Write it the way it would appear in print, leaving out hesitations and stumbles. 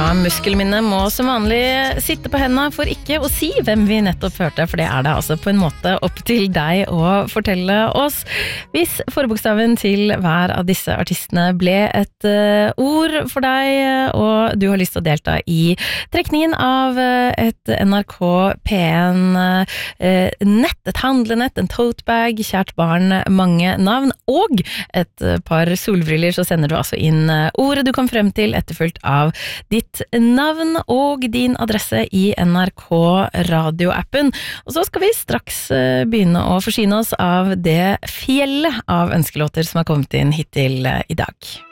Ja, muskelminnet må som vanlig sitte på hendene for ikke å si hvem vi nettopp hørte, for det det altså på en måte opp til deg å fortelle oss. Hvis forbokstaven til hver av disse artistene ble et ord for deg, og du har lyst til å delta i trekningen av et NRK P1 nett, et handlenett, en totebag, kjært barn, mange navn, og et par solbriller, så sender du altså inn ordet du kom frem til, etterfulgt av ditt navn og din adresse i NRK radioappen. Og så skal vi straks begynne å forsyne oss av det fjellet av ønskelåter som har kommet inn hittil i dag.